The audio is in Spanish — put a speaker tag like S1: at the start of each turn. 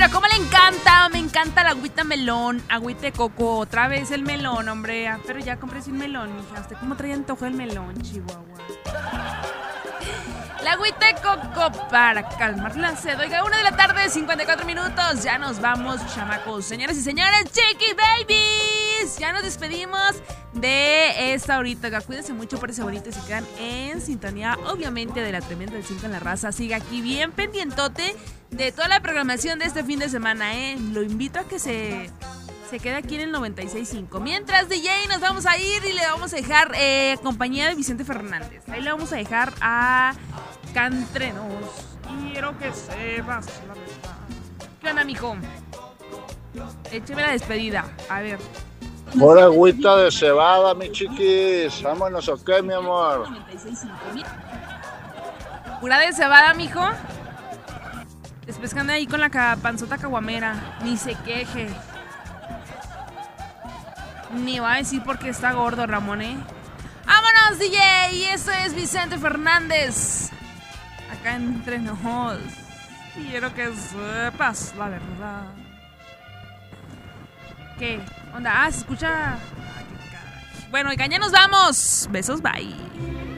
S1: pero cómo le encanta, me encanta la agüita melón, agüita de coco, otra vez el melón, hombre. Pero ya compré sin melón, mija. ¿Usted cómo trae antojo el melón, Chihuahua? La agüita de coco para calmar la sed. Oiga, 1:54 p.m, ya nos vamos, chamacos. Señoras y señores, Chiqui Babies, ya nos despedimos de esta horita. Oiga, cuídense mucho por ese bonito y se quedan en sintonía, obviamente, de la Tremenda del 5 en la Raza. Siga aquí bien pendientote de toda la programación de este fin de semana, Lo invito a que se quede aquí en el 96.5. Mientras, DJ, nos vamos a ir y le vamos a dejar compañía de Vicente Fernández. Ahí le vamos a dejar a Cantrenos. Quiero que sepas la verdad. ¿Qué onda, mijo? Écheme la despedida. A ver.
S2: Por agüita de cebada, mi chiquis. Vámonos, ¿o qué, mi amor?
S1: 96.5. Pura de cebada, mijo. Después que anda ahí con la panzota caguamera. Ni se queje. Ni va a decir porque está gordo, Ramón, ¡Vámonos, DJ! Y eso es Vicente Fernández. Acá entre nos. Quiero que sepas la verdad. ¿Qué onda? Se escucha. Bueno, oigan, ya nos vamos. Besos, bye.